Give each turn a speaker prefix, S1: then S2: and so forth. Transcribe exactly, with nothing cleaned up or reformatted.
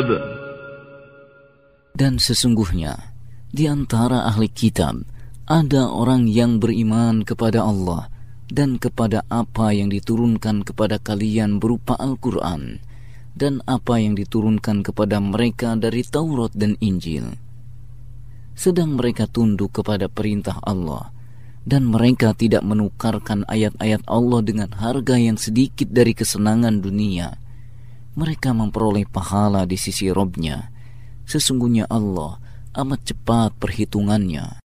S1: الكتاب.
S2: Dan sesungguhnya di antara ahli kitab ada orang yang beriman kepada Allah dan kepada apa yang diturunkan kepada kalian berupa Al-Quran dan apa yang diturunkan kepada mereka dari Taurat dan Injil. Sedang mereka tunduk kepada perintah Allah dan mereka tidak menukarkan ayat-ayat Allah dengan harga yang sedikit dari kesenangan dunia. Mereka memperoleh pahala di sisi Rabb-Nya. Sesungguhnya Allah amat cepat perhitungannya.